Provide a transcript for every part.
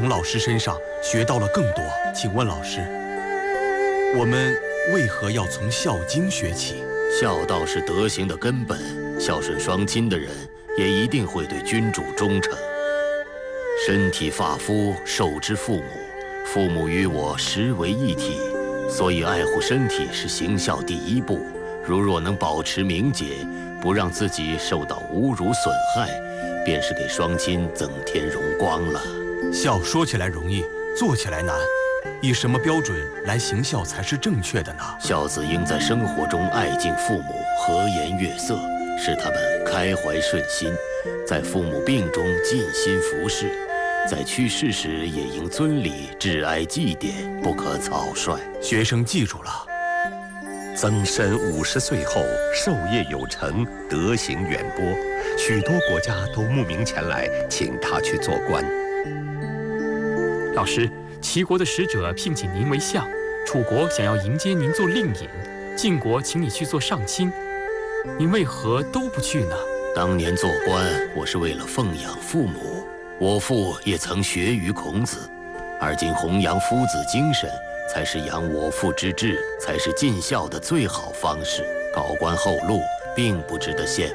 从老师身上学到了更多。请问老师，我们为何要从《孝经》学起？ 孝道是德行的根本，孝顺双亲的人也一定会对君主忠诚。身体发肤，受之父母，父母与我实为一体，所以爱护身体是行孝第一步。若能保持名节，不让自己受到侮辱损害，便是给双亲增添荣光了。 孝说起来容易，做起来难。以什么标准来行孝才是正确的呢？ 孝子应在生活中爱敬父母，和颜悦色，使他们开怀顺心；在父母病中尽心服侍，在去世时也应尊礼致哀祭奠，不可草率。 学生记住了。 曾参50岁后授业有成，德行远播，许多国家都慕名前来，请他去做官。 老师，齐国的使者聘请您为相，楚国想要迎接您做令尹，晋国请你去做上卿，您为何都不去呢？ 当年做官，我是为了奉养父母，我父也曾学于孔子，而今弘扬夫子精神，才是扬我父之志，才是尽孝的最好方式。高官厚禄并不值得羡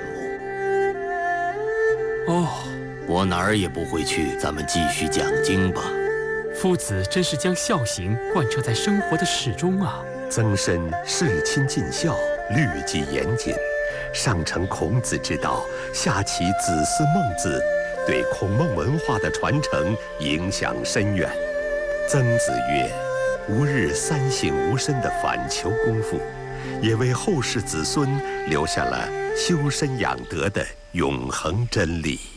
慕。 哦， 我哪儿也不会去，咱们继续讲经吧。 夫子真是将孝行贯彻在生活的始终啊！ 曾参事亲尽孝，律己严谨，上承孔子之道，下启子思孟子，对孔孟文化的传承影响深远。曾子曰：“吾日三省吾身”的反求功夫，也为后世子孙留下了修身养德的永恒真理。